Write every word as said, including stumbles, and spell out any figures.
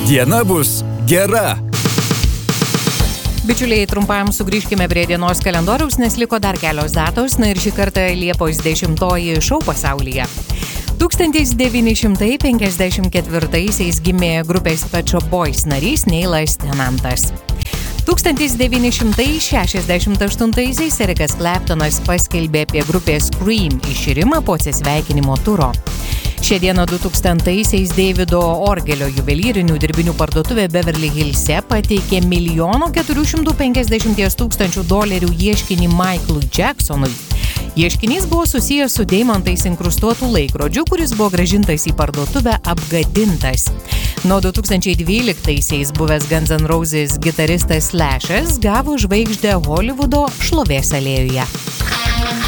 Diena bus gera. Bičiuliai, trumpam sugrįžkime prie dienos kalendoriaus, nes liko dar kelios datos, na ir šį kartą Liepos dešimtoji šou pasaulyje. tūkstantis devyni šimtai penkiasdešimt ketvirtaisiais gimė grupės Pet Shop Boys narys Neilas Tennantas. tūkstantis devyni šimtai šešiasdešimt aštuntaisiais Erikas Claptonas paskelbė apie grupės Cream iširimą po atsisveikinimo turo. Šią dieną du tūkstantaisiais Davido Orgelio juvelyrinių dirbinių parduotuvė Beverly Hillse pateikė milijono keturių šimtų penkiasdešimties tūkstančių dolerių ieškinį Michaelui Jacksonui. Ieškinys buvo susijęs su deimantais inkrustuotų laikrodžių, kuris buvo grąžintas į parduotuvę apgadintas. Nuo du tūkstančiai dvyliktaisiais buvęs Guns N' Roses gitaristas Slashas gavo žvaigždę Holivudo šlovės alėjoje.